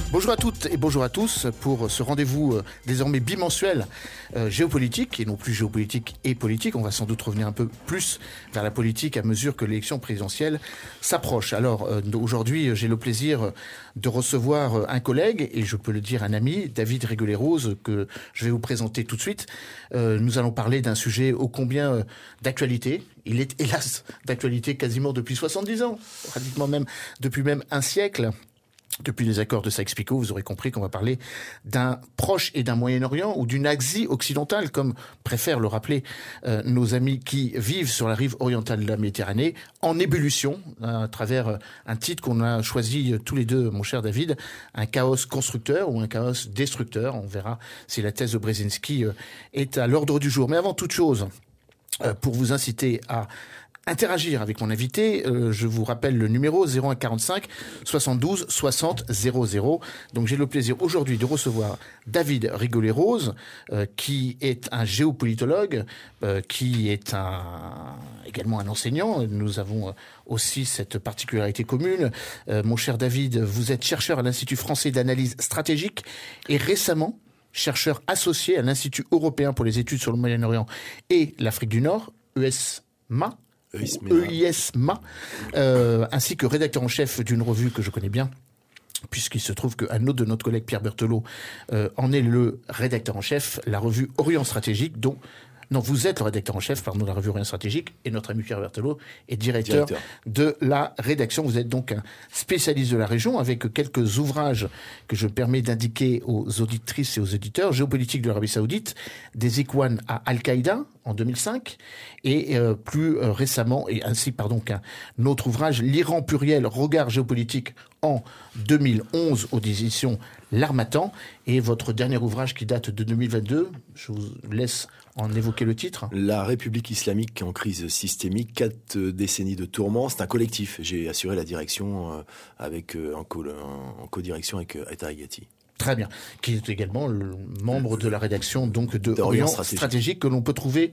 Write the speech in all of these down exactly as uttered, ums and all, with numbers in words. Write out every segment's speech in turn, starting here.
Bonjour à toutes et bonjour à tous pour ce rendez-vous euh, désormais bimensuel euh, géopolitique et non plus géopolitique et politique. On va sans doute revenir un peu plus vers la politique à mesure que l'élection présidentielle s'approche. Alors euh, aujourd'hui, j'ai le plaisir de recevoir un collègue et je peux le dire un ami, David Rigollet-Rose, que je vais vous présenter tout de suite. Euh, nous allons parler d'un sujet ô combien euh, d'actualité. Il est hélas d'actualité quasiment depuis soixante-dix ans, pratiquement même depuis même un siècle. Depuis les accords de Sykes-Picot, vous aurez compris qu'on va parler d'un Proche et d'un Moyen-Orient ou d'une Asie occidentale, comme préfèrent le rappeler euh, nos amis qui vivent sur la rive orientale de la Méditerranée, en ébullition, hein, à travers euh, un titre qu'on a choisi euh, tous les deux, mon cher David, un chaos constructeur ou un chaos destructeur. On verra si la thèse de Brzezinski euh, est à l'ordre du jour. Mais avant toute chose, euh, pour vous inciter à interagir avec mon invité, euh, je vous rappelle le numéro zéro un quarante-cinq soixante-douze soixante zéro zéro. Donc j'ai le plaisir aujourd'hui de recevoir David Rigollet-Rose, euh, qui est un géopolitologue, euh, qui est un, également un enseignant. Nous avons aussi cette particularité commune. Euh, mon cher David, vous êtes chercheur à l'Institut français d'analyse stratégique et récemment chercheur associé à l'Institut européen pour les études sur le Moyen-Orient et l'Afrique du Nord, E S M A. E I S M A, euh, ainsi que rédacteur en chef d'une revue que je connais bien, puisqu'il se trouve qu'un autre de notre collègue Pierre Berthelot euh, en est le rédacteur en chef, la revue Orient Stratégique, dont non, vous êtes le rédacteur en chef, pardon, de la revue Orient Stratégique, et notre ami Pierre Berthelot est directeur, directeur de la rédaction. Vous êtes donc un spécialiste de la région, avec quelques ouvrages que je me permets d'indiquer aux auditrices et aux auditeurs. Géopolitique de l'Arabie Saoudite, des Ikhwan à Al-Qaïda, en deux mille cinq, et euh, plus euh, récemment, et ainsi pardon qu'un autre ouvrage, l'Iran pluriel, regard géopolitique, en deux mille onze, aux éditions L'Harmattan, et votre dernier ouvrage qui date de deux mille vingt-deux, je vous laisse en évoquer le titre. La République islamique en crise systémique, quatre décennies de tourments, c'est un collectif. J'ai assuré la direction euh, avec, euh, en, co- en co-direction avec euh, Atta Agati. Très bien, qui est également le membre de la rédaction donc de Orient Stratégique. Stratégique que l'on peut trouver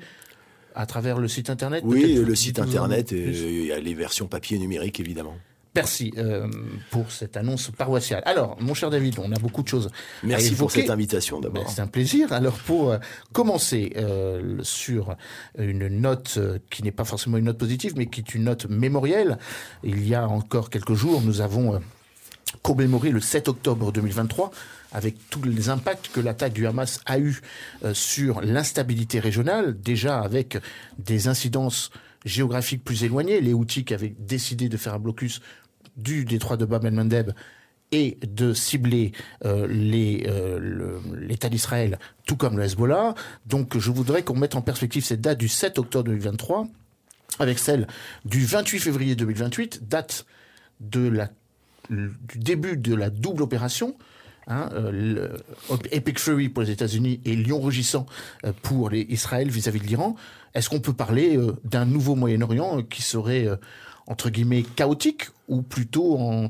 à travers le site internet. Oui, le site internet et il y a les versions papier et numériques évidemment. Merci euh, pour cette annonce paroissiale. Alors, mon cher David, on a beaucoup de choses Merci à évoquer. pour cette invitation d'abord. Ben, c'est un plaisir. Alors, pour euh, commencer euh, sur une note euh, qui n'est pas forcément une note positive, mais qui est une note mémorielle, il y a encore quelques jours, nous avons euh, commémoré le sept octobre deux mille vingt-trois, avec tous les impacts que l'attaque du Hamas a eu euh, sur l'instabilité régionale, déjà avec des incidences géographiques plus éloignées, les Houthis qui avaient décidé de faire un blocus du détroit de Bab el-Mandeb et de cibler euh, les, euh, le, l'État d'Israël, tout comme le Hezbollah. Donc je voudrais qu'on mette en perspective cette date du sept octobre deux mille vingt-trois avec celle du vingt-huit février deux mille vingt-huit, date de la, du début de la double opération, hein, euh, Epic Fury pour les États-Unis et Lion rugissant euh, pour les Israël vis-à-vis de l'Iran. Est-ce qu'on peut parler euh, d'un nouveau Moyen-Orient euh, qui serait euh, entre guillemets chaotique ou plutôt en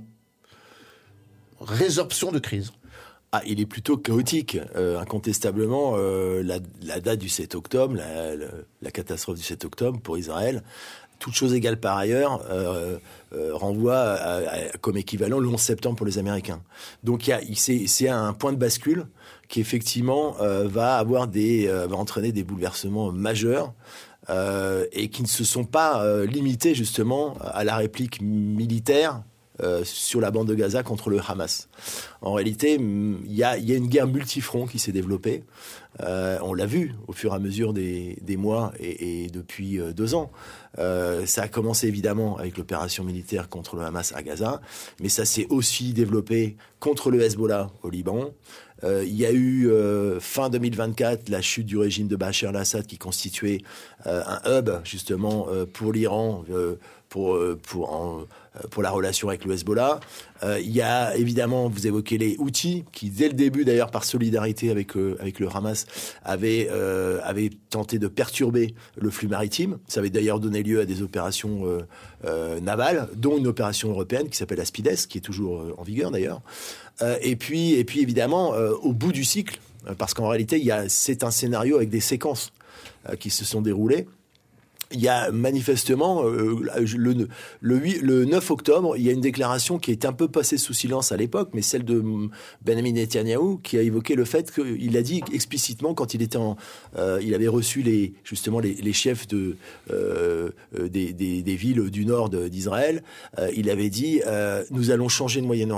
résorption de crise? Ah, il est plutôt chaotique, euh, incontestablement. Euh, la, la date du sept octobre, la, la, la catastrophe du sept octobre pour Israël, toute chose égale par ailleurs, euh, euh, renvoie à, à, comme équivalent le onze septembre pour les Américains. Donc il y a, c'est, c'est un point de bascule qui effectivement euh, va avoir des, euh, va entraîner des bouleversements majeurs. Euh, et qui ne se sont pas euh, limités justement à la réplique militaire euh, sur la bande de Gaza contre le Hamas. En réalité, il y a, y a une guerre multifront qui s'est développée. Euh, on l'a vu au fur et à mesure des, des mois et, et depuis euh, deux ans. Euh, ça a commencé évidemment avec l'opération militaire contre le Hamas à Gaza, mais ça s'est aussi développé contre le Hezbollah au Liban. Euh, il y a eu euh, fin deux mille vingt-quatre la chute du régime de Bachar el-Assad qui constituait euh, un hub justement euh, pour l'Iran, euh, pour euh, pour en, pour la relation avec le Hezbollah. Euh, il y a évidemment, vous évoquez les Houthis qui dès le début d'ailleurs par solidarité avec euh, avec le Hamas avaient euh, avaient tenté de perturber le flux maritime. Ça avait d'ailleurs donné lieu à des opérations euh, euh, navales, dont une opération européenne qui s'appelle Aspides, qui est toujours euh, en vigueur d'ailleurs. Euh, et puis, et puis évidemment, euh, au bout du cycle, euh, parce qu'en réalité, il y a, c'est un scénario avec des séquences euh, qui se sont déroulées. il y a manifestement, euh, le, le, huit, le neuf octobre, il y a une déclaration qui est un peu passée sous silence à l'époque, mais celle de Benjamin Netanyahou, qui a évoqué le fait qu'il a dit explicitement, quand il était en, euh, il avait reçu les, justement les, les chefs de, euh, des, des, des villes du nord de, d'Israël, euh, il avait dit euh, « Nous allons changer le Moyen-Orient ».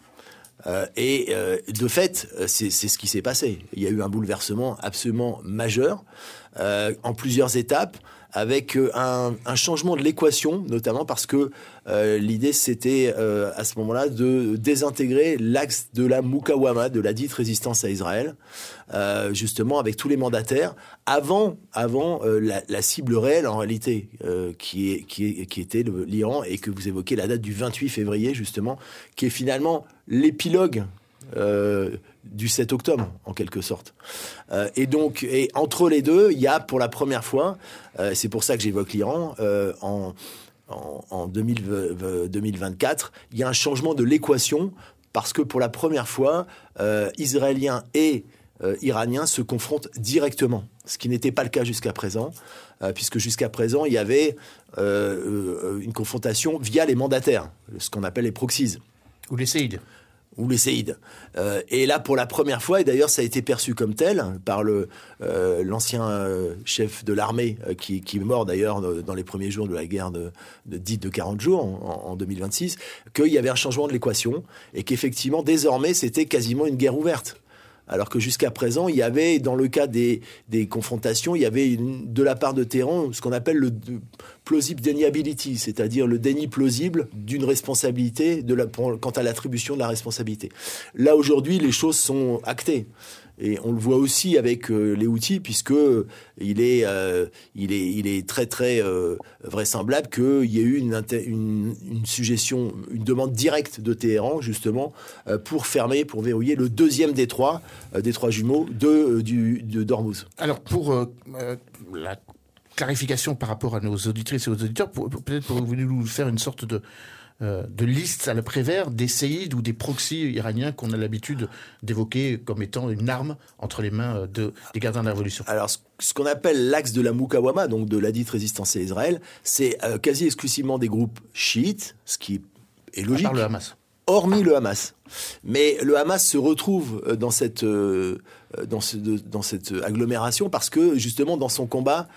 Euh, et euh, de fait, c'est, c'est ce qui s'est passé. Il y a eu un bouleversement absolument majeur, euh, en plusieurs étapes, avec un, un changement de l'équation, notamment parce que euh, l'idée, c'était euh, à ce moment-là de désintégrer l'axe de la Mukawama, de la dite résistance à Israël, euh, justement avec tous les mandataires, avant, avant euh, la, la cible réelle en réalité, euh, qui, est, qui, est, qui était le, l'Iran, et que vous évoquez la date du vingt-huit février, justement, qui est finalement l'épilogue euh, du sept octobre, en quelque sorte. Euh, et donc, et entre les deux, il y a pour la première fois, euh, c'est pour ça que j'évoque l'Iran, euh, en, en, en deux mille vingt-quatre, il y a un changement de l'équation, parce que pour la première fois, euh, Israéliens et euh, Iraniens se confrontent directement, ce qui n'était pas le cas jusqu'à présent, euh, puisque jusqu'à présent, il y avait euh, euh, une confrontation via les mandataires, ce qu'on appelle les proxies. Ou les séides. Ou les séides. Euh, et là, pour la première fois, et d'ailleurs, ça a été perçu comme tel par le, euh, l'ancien euh, chef de l'armée, euh, qui, qui est mort d'ailleurs dans les premiers jours de la guerre de, de, dite de quarante jours, en, en deux mille vingt-six, qu'il y avait un changement de l'équation, et qu'effectivement, désormais, c'était quasiment une guerre ouverte. Alors que jusqu'à présent, il y avait, dans le cas des, des confrontations, il y avait une, de la part de Téhéran ce qu'on appelle le plausible deniability, c'est-à-dire le déni plausible d'une responsabilité de la, pour, quant à l'attribution de la responsabilité. Là, aujourd'hui, les choses sont actées. Et on le voit aussi avec euh, les Houthis, puisque il est, euh, il est, il est très très euh, vraisemblable qu'il y ait eu une, une, une suggestion, une demande directe de Téhéran justement euh, pour fermer, pour verrouiller le deuxième détroit, euh, détroit jumeau de, euh, du, de d'Ormuz. Alors pour euh, euh, la clarification par rapport à nos auditrices et aux auditeurs, pour, pour, peut-être pour vous nous faire une sorte de Euh, de liste à la Prévert des séides ou des proxys iraniens qu'on a l'habitude d'évoquer comme étant une arme entre les mains de, des gardiens de la Révolution. Alors, ce, ce qu'on appelle l'axe de la Mukawama, donc de la dite résistance à Israël, c'est euh, quasi exclusivement des groupes chiites, ce qui est logique. À part le Hamas. Hormis le Hamas. Mais le Hamas se retrouve dans cette, euh, dans, ce, de, dans cette agglomération parce que, justement, dans son combat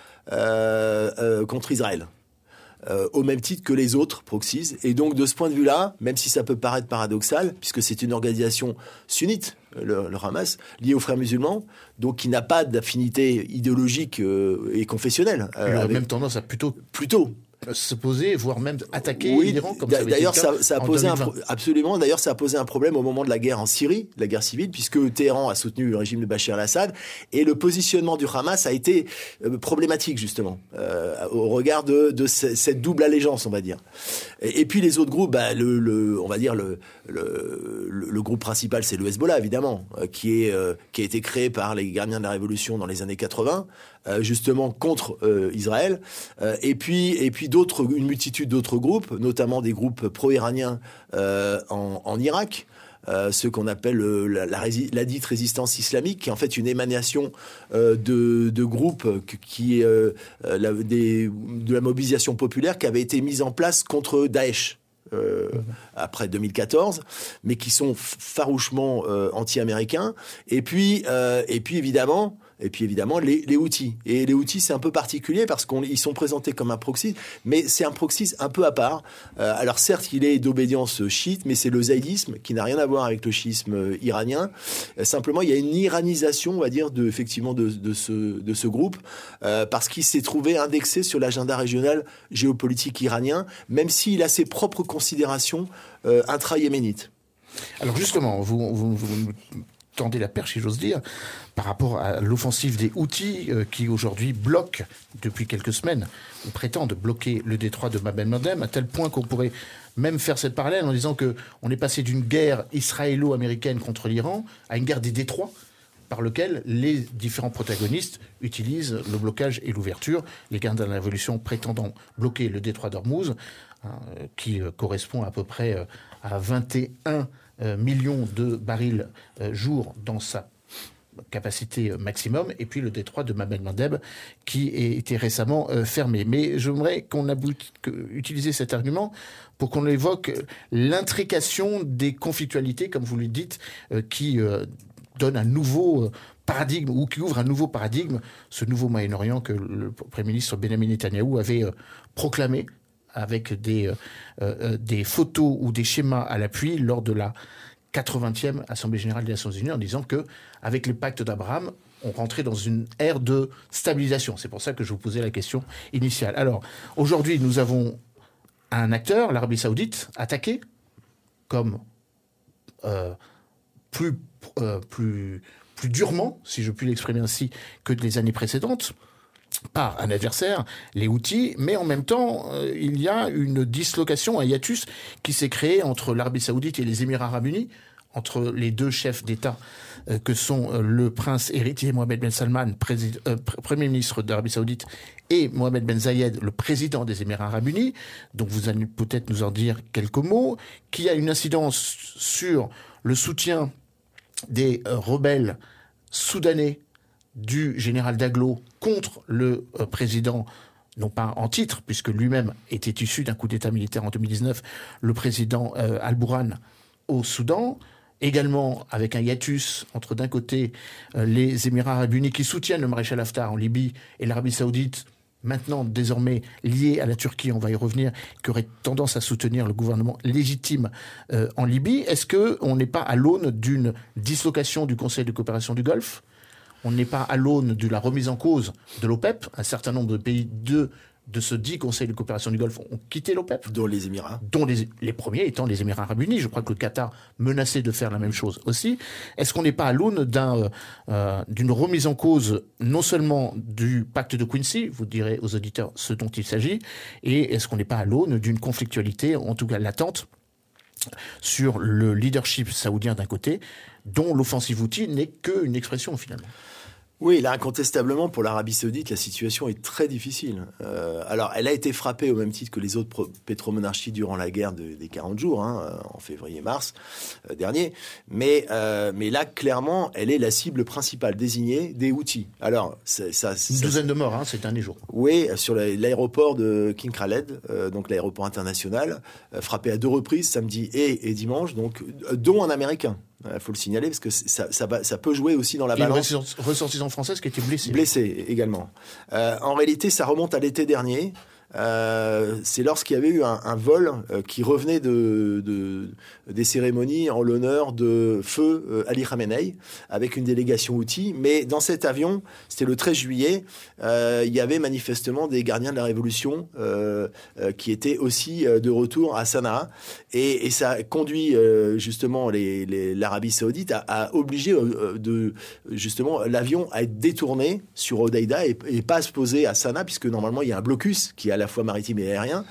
euh, euh, contre Israël. Euh, au même titre que les autres proxies. Et donc, de ce point de vue-là, même si ça peut paraître paradoxal, puisque c'est une organisation sunnite, le, le Hamas, liée aux frères musulmans, donc qui n'a pas d'affinité idéologique euh, et confessionnelle. Euh, Il aurait avec... même tendance à plutôt... Plutôt. se poser, voire même attaquer oui, l'Iran, comme ça avait d'ailleurs, été le cas ça, ça a en posé deux mille vingt. un, absolument. D'ailleurs, ça a posé un problème au moment de la guerre en Syrie, la guerre civile, puisque Téhéran a soutenu le régime de Bachar el-Assad, et le positionnement du Hamas a été euh, problématique justement euh, au regard de, de c- cette double allégeance, on va dire. Et, et puis les autres groupes, bah, le, le, on va dire le, le, le, le groupe principal, c'est le Hezbollah, évidemment, euh, qui est euh, qui a été créé par les gardiens de la Révolution dans les années quatre-vingts. Euh, justement contre euh, Israël, euh, et puis et puis d'autres, une multitude d'autres groupes, notamment des groupes pro-iraniens euh, en, en Irak, euh, ceux qu'on appelle euh, la, la, rési- la dite résistance islamique, qui est en fait une émanation euh, de, de groupes qui euh, la, des, de la mobilisation populaire qui avait été mise en place contre Daesh. Euh, mmh. Après deux mille quatorze, mais qui sont farouchement euh, anti-américains. Et puis, euh, et puis évidemment, et puis évidemment les, les Houthis. Et les Houthis, c'est un peu particulier parce qu'ils sont présentés comme un proxy, mais c'est un proxy un peu à part. Euh, alors certes, il est d'obédience chiite, mais c'est le zaïdisme qui n'a rien à voir avec le chiisme iranien. Euh, simplement, il y a une iranisation, on va dire, de, effectivement, de, de, ce, de ce groupe, euh, parce qu'il s'est trouvé indexé sur l'agenda régional géopolitique iranien, même s'il a ses propres considérations euh, intra-yéménites. Alors justement, vous, vous, vous tendez la perche, si j'ose dire, par rapport à l'offensive des Houthis euh, qui aujourd'hui bloquent, depuis quelques semaines, ou prétendent bloquer le détroit de Bab el-Mandeb, à tel point qu'on pourrait même faire cette parallèle en disant qu'on est passé d'une guerre israélo-américaine contre l'Iran à une guerre des détroits, par lequel les différents protagonistes utilisent le blocage et l'ouverture. Les gardiens de la Révolution prétendant bloquer le détroit d'Ormuz, hein, qui euh, correspond à peu près euh, à vingt et un euh, millions de barils euh, jour dans sa capacité maximum, et puis le détroit de Bab el-Mandeb qui a été récemment euh, fermé. Mais j'aimerais qu'on aboutit, que, utiliser cet argument pour qu'on évoque l'intrication des conflictualités, comme vous le dites, euh, qui euh, donne un nouveau euh, paradigme, ou qui ouvre un nouveau paradigme, ce nouveau Moyen-Orient que le Premier ministre Benjamin Netanyahou avait euh, proclamé avec des, euh, euh, des photos ou des schémas à l'appui lors de la quatre-vingtième Assemblée générale des Nations unies, en disant que avec le pacte d'Abraham, on rentrait dans une ère de stabilisation. C'est pour ça que je vous posais la question initiale. Alors, aujourd'hui, nous avons un acteur, l'Arabie Saoudite, attaqué comme euh, plus, euh, plus, plus durement, si je puis l'exprimer ainsi, que les années précédentes, par un adversaire, les Houthis, mais en même temps, euh, il y a une dislocation, un hiatus qui s'est créé entre l'Arabie Saoudite et les Émirats Arabes Unis, entre les deux chefs d'État euh, que sont euh, le prince héritier Mohammed Ben Salman, président, euh, Premier ministre d'Arabie Saoudite, et Mohammed Ben Zayed, le président des Émirats Arabes Unis. Donc vous allez peut-être nous en dire quelques mots, qui a une incidence sur le soutien des euh, rebelles soudanais du général Daglo contre le euh, président, non pas en titre, puisque lui-même était issu d'un coup d'État militaire en deux mille dix-neuf, le président euh, Al-Bourhan au Soudan, également avec un hiatus entre d'un côté euh, les Émirats Arabes Unis qui soutiennent le maréchal Haftar en Libye et l'Arabie Saoudite, maintenant désormais liée à la Turquie, on va y revenir, qui aurait tendance à soutenir le gouvernement légitime euh, en Libye. Est-ce qu'on n'est pas à l'aune d'une dislocation du Conseil de coopération du Golfe ? On n'est pas à l'aune de la remise en cause de l'OPEP. Un certain nombre de pays de, de ce dit Conseil de coopération du Golfe ont quitté l'OPEP. Dont les Émirats. Dont les, les premiers étant les Émirats Arabes Unis. Je crois que le Qatar menaçait de faire la même chose aussi. Est-ce qu'on n'est pas à l'aune d'un, euh, d'une remise en cause non seulement du pacte de Quincy, vous direz aux auditeurs ce dont il s'agit, et est-ce qu'on n'est pas à l'aune d'une conflictualité, en tout cas latente, sur le leadership saoudien d'un côté, dont l'offensive Houthi n'est qu'une expression finalement? Oui, là, incontestablement, pour l'Arabie Saoudite, la situation est très difficile. Euh, alors, elle a été frappée au même titre que les autres pro- pétromonarchies durant la guerre de, des quarante jours, hein, en février-mars euh, dernier. Mais, euh, mais là, clairement, elle est la cible principale désignée des Houthis. Alors, c'est, ça, c'est, une douzaine ça, de morts hein, ces derniers jours. Oui, sur la, l'aéroport de King Khaled, euh, donc l'aéroport international, euh, frappé à deux reprises, samedi et, et dimanche, donc, euh, dont un Américain. Il faut le signaler parce que ça, ça, va, ça peut jouer aussi dans la et balance. Une ressortissant française qui était blessée. Blessée également. Euh, en réalité, ça remonte à l'été dernier. Euh, c'est lorsqu'il y avait eu un, un vol euh, qui revenait de, de, des cérémonies en l'honneur de feu euh, Ali Khamenei avec une délégation Houthi. Mais dans cet avion, c'était le treize juillet, euh, il y avait manifestement des gardiens de la Révolution euh, euh, qui étaient aussi euh, de retour à Sanaa. Et, et ça a conduit euh, justement les, les, l'Arabie Saoudite à, à obliger euh, de, justement l'avion à être détourné sur Hodeïda et, et pas à se poser à Sanaa, puisque normalement il y a un blocus qui a à la fois maritime et aérien.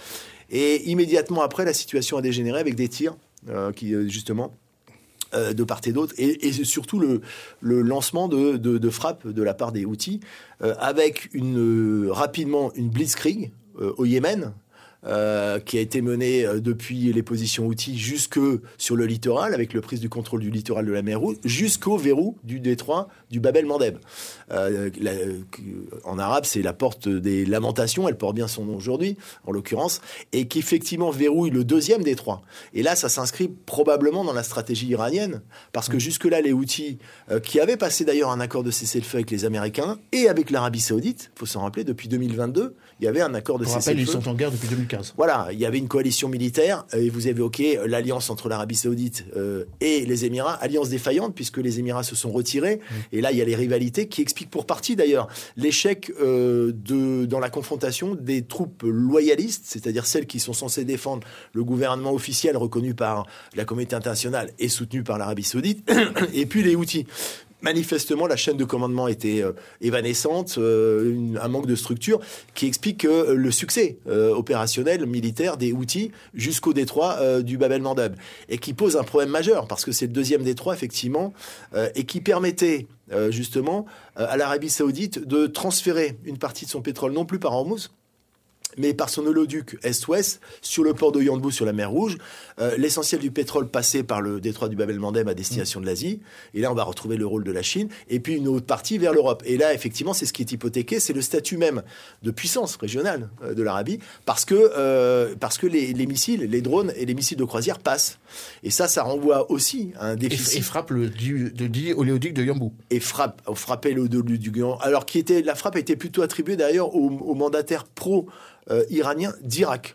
Et immédiatement après, la situation a dégénéré avec des tirs euh, qui, justement, euh, de part et d'autre. Et, et surtout le, le lancement de, de, de frappes de la part des Houthis, euh, avec une, euh, rapidement une blitzkrieg euh, au Yémen, Euh, qui a été menée euh, depuis les positions Houthis jusque sur le littoral, avec le prise du contrôle du littoral de la mer Rouge, jusqu'au verrou du détroit du Bab el-Mandeb. Euh, la, euh, en arabe, c'est la porte des lamentations, elle porte bien son nom aujourd'hui, en l'occurrence, et qui effectivement verrouille le deuxième détroit. Et là, ça s'inscrit probablement dans la stratégie iranienne, parce que jusque-là, les Houthis, euh, qui avaient passé d'ailleurs un accord de cessez-le-feu avec les Américains et avec l'Arabie Saoudite, il faut s'en rappeler, depuis deux mille vingt-deux, il y avait un accord de Pour cessez-le-feu. rappel, ils sont en guerre depuis deux mille quinze. Voilà, il y avait une coalition militaire, et vous avez évoqué l'alliance entre l'Arabie Saoudite euh, et les Émirats, alliance défaillante, puisque les Émirats se sont retirés, mmh. et là, il y a les rivalités qui expliquent pour partie, d'ailleurs, l'échec euh, de, dans la confrontation des troupes loyalistes, c'est-à-dire celles qui sont censées défendre le gouvernement officiel reconnu par la communauté internationale et soutenu par l'Arabie Saoudite, et puis les Houthis. Manifestement, la chaîne de commandement était euh, évanescente, euh, une, un manque de structure qui explique euh, le succès euh, opérationnel militaire des Houthis jusqu'au détroit euh, du Bab el-Mandeb, et qui pose un problème majeur parce que c'est le deuxième détroit effectivement, euh, et qui permettait euh, justement euh, à l'Arabie Saoudite de transférer une partie de son pétrole non plus par Hormuz, mais par son oléoduc Est-Ouest, sur le port de Yanbu sur la mer Rouge. Euh, l'essentiel du pétrole passait par le détroit du Bab el-Mandeb à destination de l'Asie. Et là, on va retrouver le rôle de la Chine. Et puis une autre partie vers l'Europe. Et là, effectivement, c'est ce qui est hypothéqué, c'est le statut même de puissance régionale euh, de l'Arabie, parce que, euh, parce que les, les missiles, les drones et les missiles de croisière passent. Et ça, ça renvoie aussi à un déficit. Et, et frappe le dit oléoduc de Yanbu. Et frappe, frappait l'oléoduc du Yanbu. Alors, qui était, la frappe était plutôt attribuée d'ailleurs au, au mandataire pro-iranien euh, d'Irak.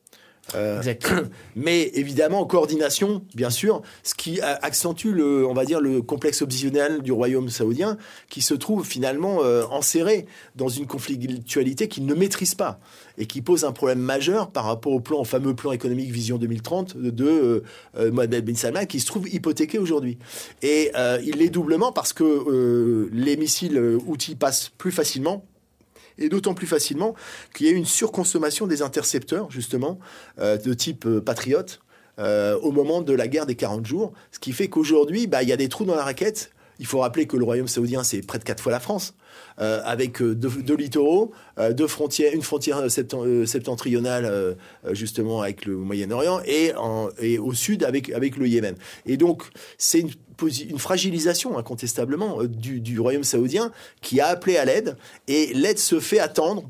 Euh, mais évidemment en coordination, bien sûr, ce qui accentue le, on va dire, le complexe obsessionnel du royaume saoudien, qui se trouve finalement euh, enserré dans une conflictualité qu'il ne maîtrise pas et qui pose un problème majeur par rapport au plan, au fameux plan économique Vision deux mille trente de euh, Mohammed bin Salman, qui se trouve hypothéqué aujourd'hui. Et euh, il l'est doublement parce que euh, les missiles euh, outils passent plus facilement. Et d'autant plus facilement qu'il y a eu une surconsommation des intercepteurs, justement, euh, de type euh, Patriot, euh, au moment de la guerre des quarante jours. Ce qui fait qu'aujourd'hui, bah, il y a des trous dans la raquette. Il faut rappeler que le royaume saoudien, c'est près de quatre fois la France, euh, avec euh, deux, deux littoraux, euh, deux frontières, une frontière septent- euh, septentrionale, euh, justement, avec le Moyen-Orient, et, en, et au sud, avec, avec le Yémen. Et donc, c'est une une fragilisation incontestablement du, du royaume saoudien qui a appelé à l'aide, et l'aide se fait attendre,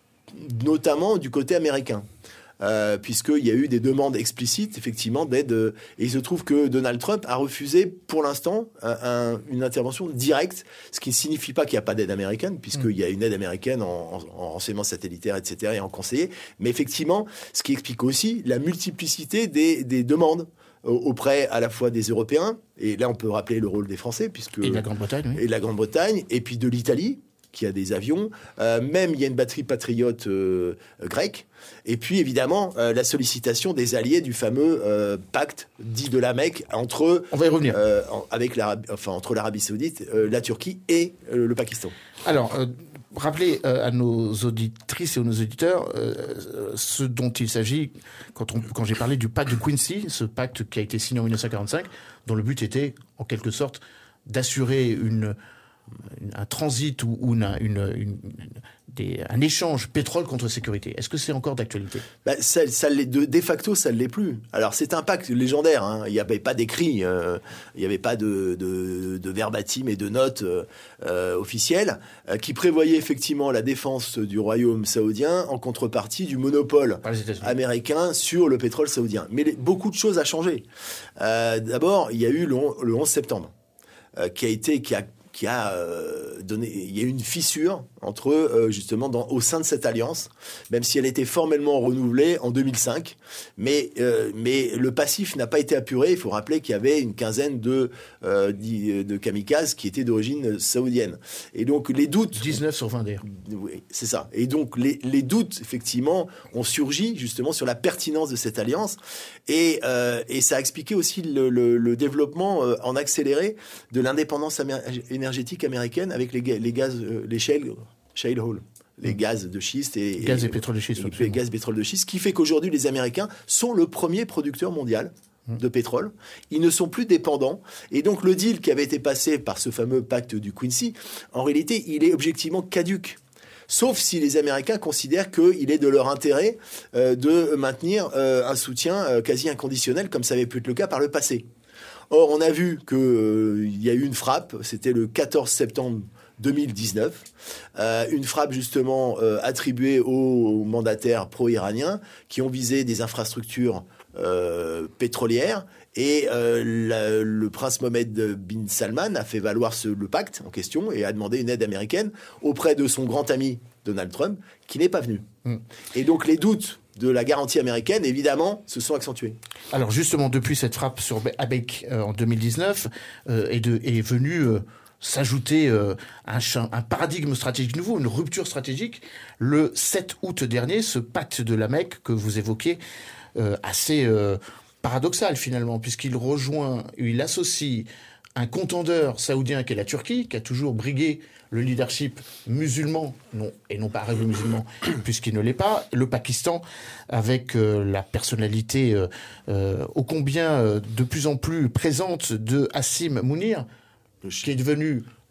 notamment du côté américain. Euh, puisqu'il y a eu des demandes explicites, effectivement, d'aide. Euh, et il se trouve que Donald Trump a refusé, pour l'instant, un, un, une intervention directe, ce qui ne signifie pas qu'il n'y a pas d'aide américaine, puisqu'il y a une aide américaine en, en, en renseignement satellitaire, et cetera, et en conseiller. Mais effectivement, ce qui explique aussi la multiplicité des, des demandes auprès à la fois des Européens, et là on peut rappeler le rôle des Français, puisque et de la Grande-Bretagne, oui. et de la Grande-Bretagne, et puis de l'Italie, qui a des avions, euh, même il y a une batterie patriote euh, grecque, et puis évidemment euh, la sollicitation des alliés du fameux euh, pacte dit de la Mecque entre, on va y revenir, euh, en, avec l'Arabie, enfin entre l'Arabie Saoudite, euh, la Turquie et euh, le Pakistan. Alors. Euh... Rappelez euh, à nos auditrices et à nos auditeurs euh, ce dont il s'agit quand, on, quand j'ai parlé du pacte de Quincy, ce pacte qui a été signé en dix-neuf cent quarante-cinq, dont le but était, en quelque sorte, d'assurer une, une, un transit ou, ou une, une, une, des, un échange pétrole contre sécurité. Est-ce que c'est encore d'actualité ? Bah, ça, ça l'est, de, de facto, ça ne l'est plus. Alors, c'est un pacte légendaire. Hein. Il n'y avait pas d'écrit, euh, il n'y avait pas de, de, de verbatim et de notes euh, euh, officielles euh, qui prévoyaient effectivement la défense du royaume saoudien en contrepartie du monopole américain sur le pétrole saoudien. Mais les, beaucoup de choses ont changé. Euh, d'abord, il y a eu le, le onze septembre, euh, qui a été... Qui a, qui a euh, donné, il y a eu une fissure entre euh, justement dans, au sein de cette alliance, même si elle était formellement renouvelée en deux mille cinq, mais euh, mais le passif n'a pas été apuré. Il faut rappeler qu'il y avait une quinzaine de euh, de kamikazes qui étaient d'origine saoudienne, et donc les doutes dix-neuf sur vingt d'ailleurs. Oui, c'est ça. Et donc les les doutes effectivement ont surgi justement sur la pertinence de cette alliance, et euh, et ça a expliqué aussi le le, le développement euh, en accéléré de l'indépendance américaine énergétique américaine avec les, les gaz, euh, les shale, shale oil, les gaz de schiste et, gaz et, et pétrole de schiste, et, et gaz pétrole de schiste, ce qui fait qu'aujourd'hui les Américains sont le premier producteur mondial de pétrole. Ils ne sont plus dépendants, et donc le deal qui avait été passé par ce fameux pacte du Quincy, en réalité, il est objectivement caduc. Sauf si les Américains considèrent qu'il est de leur intérêt euh, de maintenir euh, un soutien euh, quasi inconditionnel, comme ça avait pu être le cas par le passé. Or, on a vu qu'il euh, y a eu une frappe, c'était le quatorze septembre deux mille dix-neuf, euh, une frappe justement euh, attribuée aux mandataires pro-iraniens qui ont visé des infrastructures euh, pétrolières, et euh, la, le prince Mohammed bin Salman a fait valoir ce, le pacte en question et a demandé une aide américaine auprès de son grand ami Donald Trump, qui n'est pas venu. Mm. Et donc les doutes de la garantie américaine, évidemment, se sont accentués. Alors justement, depuis cette frappe sur Abeille euh, en deux mille dix-neuf, euh, est, de, est venu euh, s'ajouter euh, un, un paradigme stratégique nouveau, une rupture stratégique. Le sept août dernier, ce pacte de la Mecque que vous évoquez, euh, assez euh, paradoxal finalement, puisqu'il rejoint, il associe un contendeur saoudien qui est la Turquie, qui a toujours brigué le leadership musulman, non, et non pas arabe-musulman, puisqu'il ne l'est pas, le Pakistan, avec euh, la personnalité euh, euh, ô combien euh, de plus en plus présente de Hassim Mounir, qui est devenu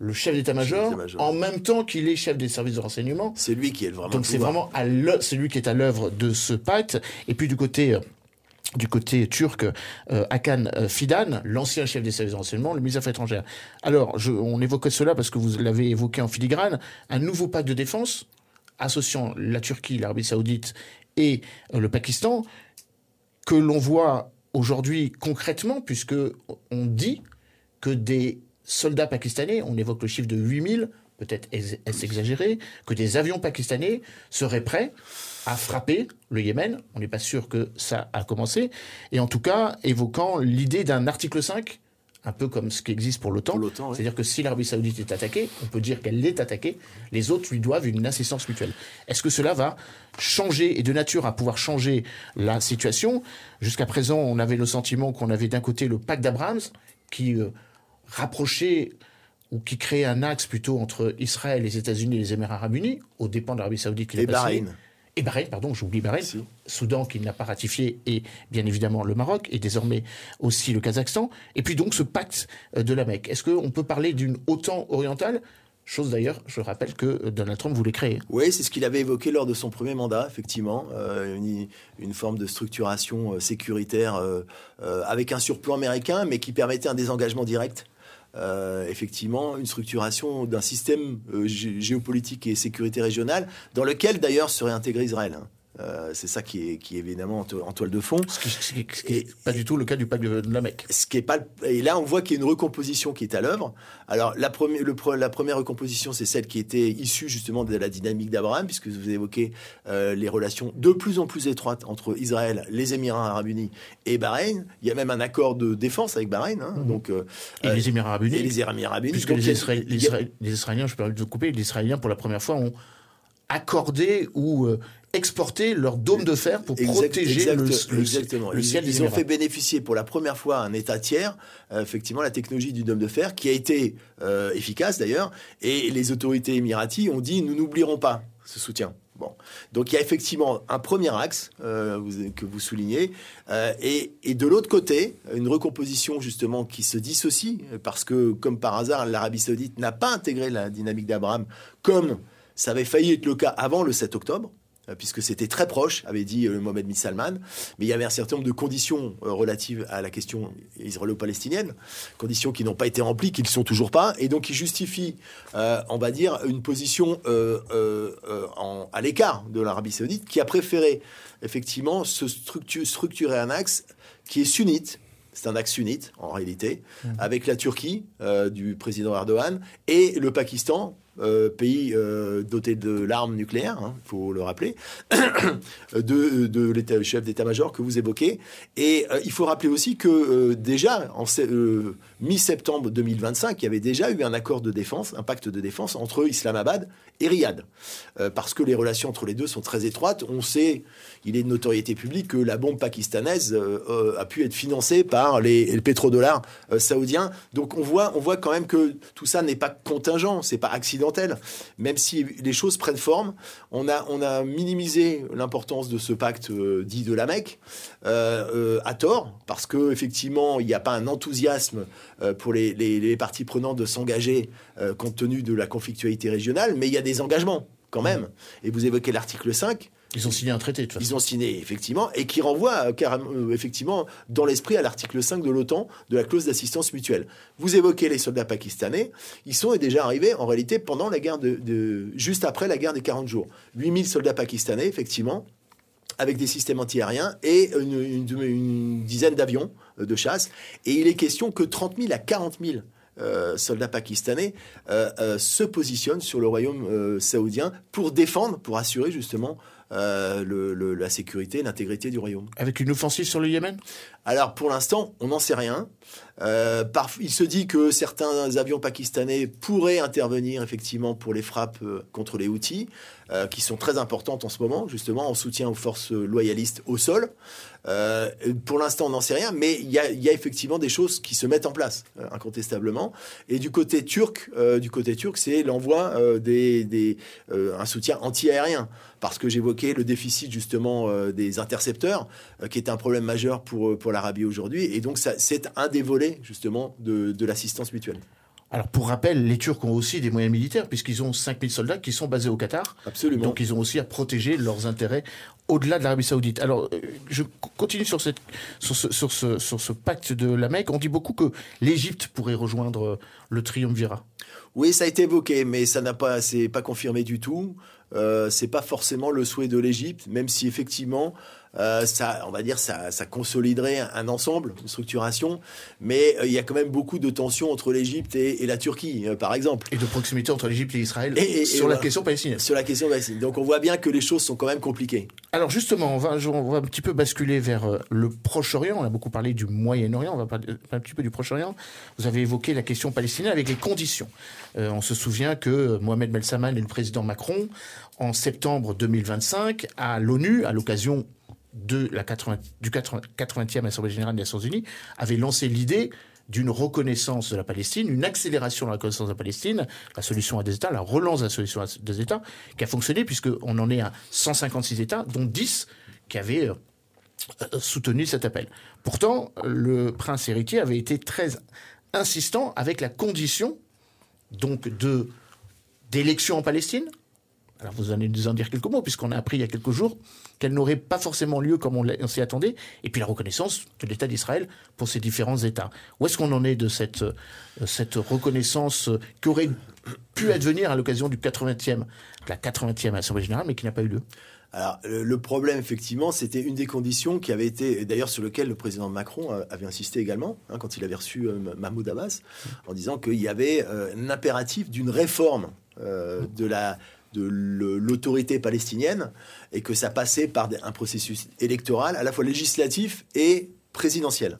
le chef d'état-major, chef d'état-major, en même temps qu'il est chef des services de renseignement. C'est lui qui est vraiment. Donc c'est vraiment à l'œuvre, c'est lui qui est à l'œuvre de ce pacte. Et puis du côté du côté turc, euh, Hakan Fidan, l'ancien chef des services de renseignement, le ministre des Affaires étrangères. Alors, je, on évoquait cela parce que vous l'avez évoqué en filigrane, un nouveau pacte de défense associant la Turquie, l'Arabie Saoudite et euh, le Pakistan, que l'on voit aujourd'hui concrètement, puisque on dit que des soldats pakistanais, on évoque le chiffre de huit mille, peut-être est-ce exagéré, que des avions pakistanais seraient prêts à frapper le Yémen. On n'est pas sûr que ça a commencé. Et en tout cas, évoquant l'idée d'un article cinq, un peu comme ce qui existe pour l'OTAN. Pour l'OTAN, oui. C'est-à-dire que si l'Arabie Saoudite est attaquée, on peut dire qu'elle est attaquée, les autres lui doivent une assistance mutuelle. Est-ce que cela va changer, et de nature à pouvoir changer la situation? Jusqu'à présent, on avait le sentiment qu'on avait d'un côté le pacte d'Abraham, qui euh, rapprochait ou qui créait un axe plutôt entre Israël, les États-Unis et les Émirats arabes unis, aux dépens de l'Arabie Saoudite qui l'a passé. Et Bahreïn. Et Bahreïn, pardon, j'oublie Bahreïn, si. Soudan qui n'a pas ratifié, et bien évidemment le Maroc, et désormais aussi le Kazakhstan. Et puis donc ce pacte de la Mecque. Est-ce qu'on peut parler d'une OTAN orientale ? Chose d'ailleurs, je rappelle que Donald Trump voulait créer. Oui, c'est ce qu'il avait évoqué lors de son premier mandat, effectivement. Euh, une, une forme de structuration euh, sécuritaire euh, euh, avec un surplomb américain, mais qui permettait un désengagement direct. Euh, effectivement, une structuration d'un système euh, gé- géopolitique et sécurité régionale dans lequel d'ailleurs serait intégré Israël. Hein. Euh, c'est ça qui est, qui est évidemment en, to- en toile de fond. Ce qui, ce qui, ce qui est pas du tout le cas du pacte de, de la Mecque. Ce qui est pas, et là, on voit qu'il y a une recomposition qui est à l'œuvre. Alors, la, premi- le, la première recomposition, c'est celle qui était issue justement de la dynamique d'Abraham, puisque vous évoquez euh, les relations de plus en plus étroites entre Israël, les Émirats arabes unis et Bahreïn. Il y a même un accord de défense avec Bahreïn. Hein, mmh. donc, euh, et les Émirats arabes unis. Et les Émirats arabes unis. Puisque donc, les, Israél- les, Israél- les Israéliens, je peux vous couper, les Israéliens, pour la première fois, ont accordé ou euh, exporté leur dôme de fer pour exact, protéger exact, le, le, exactement. le ciel ils, des ils ont Émirats. fait bénéficier pour la première fois à un État tiers, euh, effectivement, la technologie du dôme de fer, qui a été euh, efficace d'ailleurs, et les autorités émiraties ont dit « nous n'oublierons pas ce soutien ». Bon. Donc il y a effectivement un premier axe euh, vous, que vous soulignez, euh, et, et de l'autre côté, une recomposition justement qui se dissocie, parce que comme par hasard, l'Arabie Saoudite n'a pas intégré la dynamique d'Abraham comme ça avait failli être le cas avant le sept octobre, puisque c'était très proche, avait dit euh, Mohamed bin Salman, mais il y avait un certain nombre de conditions euh, relatives à la question israélo-palestinienne, conditions qui n'ont pas été remplies, qui ne le sont toujours pas, et donc qui justifient, euh, on va dire, une position euh, euh, euh, en, à l'écart de l'Arabie Saoudite, qui a préféré effectivement se structure, structurer un axe qui est sunnite. C'est un axe sunnite, en réalité, mmh. avec la Turquie euh, du président Erdogan et le Pakistan, euh, pays euh, doté de l'arme nucléaire, il hein, faut le rappeler, de, de l'état, chef d'état-major que vous évoquez. Et euh, il faut rappeler aussi que euh, déjà, en euh, mi-septembre deux mille vingt-cinq, il y avait déjà eu un accord de défense, un pacte de défense entre Islamabad et Riyad. Euh, parce que les relations entre les deux sont très étroites. On sait, il est de notoriété publique, que la bombe pakistanaise euh, euh, a pu être financée par les, les pétrodollars euh, saoudiens. Donc on voit, on voit quand même que tout ça n'est pas contingent, c'est pas accidentel. Même si les choses prennent forme, on a, on a minimisé l'importance de ce pacte euh, dit de la Mecque euh, euh, à tort, parce qu'effectivement, il n'y a pas un enthousiasme euh, pour les, les, les parties prenantes de s'engager euh, compte tenu de la conflictualité régionale, mais il y a des engagements quand même. Et vous évoquez l'article cinq. Ils ont signé un traité, de toute façon. Ils ont signé, effectivement, et qui renvoie, euh, carrément, euh, effectivement, dans l'esprit à l'article cinq de l'OTAN, de la clause d'assistance mutuelle. Vous évoquez les soldats pakistanais, ils sont déjà arrivés, en réalité, pendant la guerre de... de juste après la guerre des quarante jours. huit mille soldats pakistanais, effectivement, avec des systèmes antiaériens et une, une, une dizaine d'avions de chasse. Et il est question que trente mille à quarante mille Euh, soldats pakistanais euh, euh, se positionnent sur le royaume euh, saoudien pour défendre, pour assurer justement euh, le, le, la sécurité, l'intégrité du royaume. Avec une offensive sur le Yémen ? Alors pour l'instant, on n'en sait rien. Euh, par, il se dit que certains avions pakistanais pourraient intervenir effectivement pour les frappes euh, contre les Houthis, euh, qui sont très importantes en ce moment, justement en soutien aux forces loyalistes au sol. Euh, pour l'instant, on n'en sait rien, mais il y, y a effectivement des choses qui se mettent en place, euh, incontestablement. Et du côté turc, euh, du côté turc, c'est l'envoi euh, des, des euh, un soutien anti-aérien, parce que j'évoquais le déficit justement euh, des intercepteurs, euh, qui est un problème majeur pour pour l'Arabie aujourd'hui. Et donc, ça, c'est un des volets justement de, de l'assistance mutuelle. Alors, pour rappel, les Turcs ont aussi des moyens militaires, puisqu'ils ont cinq mille soldats qui sont basés au Qatar. Absolument. Donc, ils ont aussi à protéger leurs intérêts au-delà de l'Arabie Saoudite. Alors, je continue sur, cette, sur, ce, sur, ce, sur ce pacte de la Mecque. On dit beaucoup que l'Égypte pourrait rejoindre le triumvirat. Oui, ça a été évoqué, mais ça n'a pas, c'est pas confirmé du tout. Euh, c'est pas forcément le souhait de l'Égypte, même si effectivement, euh, ça, on va dire, ça, ça consoliderait un, un ensemble, une structuration. Mais euh, il y a quand même beaucoup de tensions entre l'Égypte et, et la Turquie, euh, par exemple. Et de proximité entre l'Égypte et Israël et, et, sur et la voilà, question palestinienne. Sur la question palestinienne. Donc on voit bien que les choses sont quand même compliquées. Alors justement, on va, on va un petit peu basculer vers le Proche-Orient. On a beaucoup parlé du Moyen-Orient, on va parler un petit peu du Proche-Orient. Vous avez évoqué la question palestinienne avec les conditions. Euh, on se souvient que Mohamed Belsaman et le président Macron, en septembre deux mille vingt-cinq, à l'ONU, à l'occasion de la quatre-vingts, du quatre-vingtième Assemblée générale des Nations unies, avaient lancé l'idée d'une reconnaissance de la Palestine, une accélération de la reconnaissance de la Palestine, la solution à deux États, la relance de la solution à deux États, qui a fonctionné puisqu'on en est à cent cinquante-six États, dont dix qui avaient euh, soutenu cet appel. Pourtant, le prince héritier avait été très insistant avec la condition donc de d'élections en Palestine. Alors vous allez nous en dire quelques mots, puisqu'on a appris il y a quelques jours qu'elle n'aurait pas forcément lieu comme on, on s'y attendait, et puis la reconnaissance de l'État d'Israël pour ces différents États. Où est-ce qu'on en est de cette, cette reconnaissance qui aurait pu advenir à l'occasion du quatre-vingtième, de la quatre-vingtième Assemblée générale, mais qui n'a pas eu lieu? Alors, le problème, effectivement, c'était une des conditions qui avait été, d'ailleurs, sur lequel le président Macron avait insisté également, hein, quand il avait reçu euh, Mahmoud Abbas, en disant qu'il y avait euh, un impératif d'une réforme euh, de la de l'autorité palestinienne et que ça passait par un processus électoral à la fois législatif et présidentiel.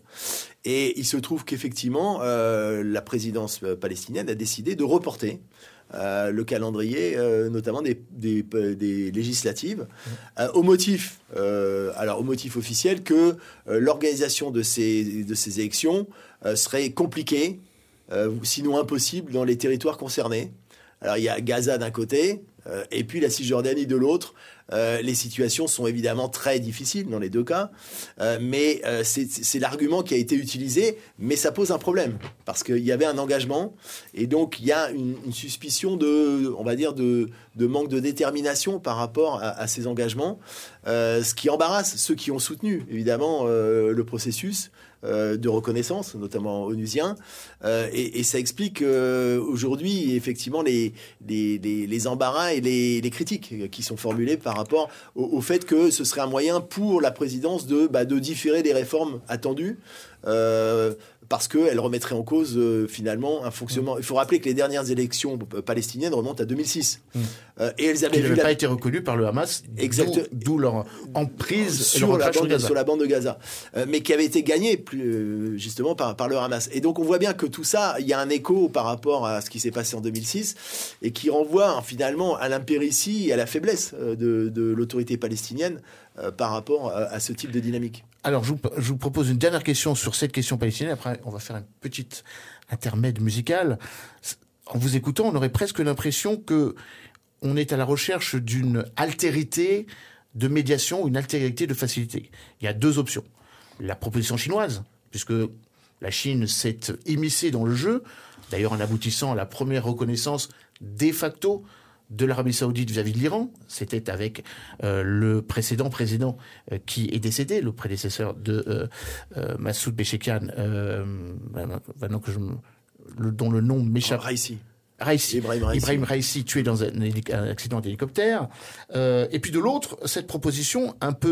Et il se trouve qu'effectivement, euh, la présidence palestinienne a décidé de reporter euh, le calendrier, euh, notamment des, des, des législatives, euh, au motif, euh, alors au motif officiel que euh, l'organisation de ces, de ces élections euh, serait compliquée, euh, sinon impossible, dans les territoires concernés. Alors il y a Gaza d'un côté, euh, et puis la Cisjordanie de l'autre. Euh, les situations sont évidemment très difficiles dans les deux cas, euh, mais euh, c'est, c'est l'argument qui a été utilisé, mais ça pose un problème, parce qu'il y avait un engagement, et donc il y a une, une suspicion de, on va dire, de, de manque de détermination par rapport à, à ces engagements, euh, ce qui embarrasse ceux qui ont soutenu, évidemment, euh, le processus euh, de reconnaissance, notamment onusien, euh, et, et ça explique euh, aujourd'hui, effectivement, les, les, les, les embarras et les, les critiques qui sont formulées par rapport au, au fait que ce serait un moyen pour la présidence de, bah, de différer des réformes attendues, euh, parce qu'elle remettrait en cause euh, finalement un fonctionnement. Il faut rappeler que les dernières élections palestiniennes remontent à deux mille six. Mmh. Euh, et elles avaient qui n'avaient la... pas été reconnues par le Hamas, exact... d'où, d'où leur emprise sur, et leur la bande, sur, Gaza. sur la bande de Gaza, euh, mais qui avait été gagnée plus, euh, justement par, par le Hamas. Et donc on voit bien que tout ça, il y a un écho par rapport à ce qui s'est passé en deux mille six et qui renvoie hein, finalement à l'impéritie et à la faiblesse euh, de, de l'autorité palestinienne euh, par rapport à, à ce type de dynamique. Alors, je vous, je vous propose une dernière question sur cette question palestinienne. Après, on va faire une petite intermède musical. En vous écoutant, on aurait presque l'impression que on est à la recherche d'une altérité de médiation, une altérité de facilité. Il y a deux options. La proposition chinoise, puisque la Chine s'est immiscée dans le jeu, d'ailleurs en aboutissant à la première reconnaissance de facto de l'Arabie Saoudite vis-à-vis de l'Iran. C'était avec euh, le précédent président euh, qui est décédé, le prédécesseur de euh, euh, Massoud Pezeshkian, euh, maintenant que je me, le, dont le nom m'échappe. Raisi. Raisi. Ibrahim Raisi. Ibrahim Raisi, tué dans un, un accident d'hélicoptère. Euh, et puis de l'autre, cette proposition un peu